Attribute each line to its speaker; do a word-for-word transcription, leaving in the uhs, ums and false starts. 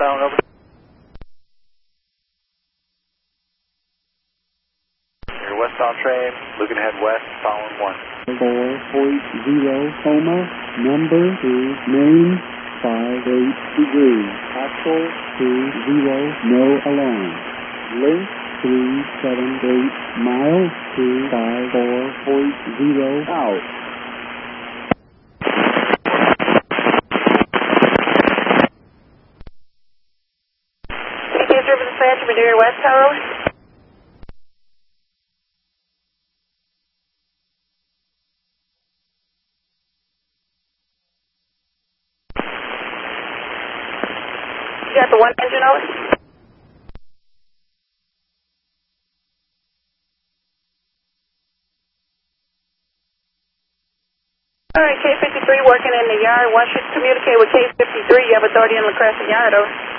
Speaker 1: westbound, over. Your westbound train, looking ahead west, following one.
Speaker 2: four point zero, coma, number two, main, five eight degrees, actual two zero, no alarm, link three seven eight, miles two five four point zero, out.
Speaker 3: Case River Dispatch, Madeira West, Tower. You got the one engine over? Alright, K fifty-three working in the yard. Wants you to communicate with K fifty-three. You have authority in La Crescent Yard, over.